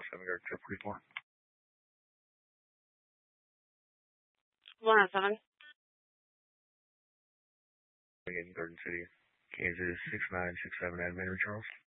107 Garden Trip 44. 107. In Garden City, Kansas 6967 Adventure Charles.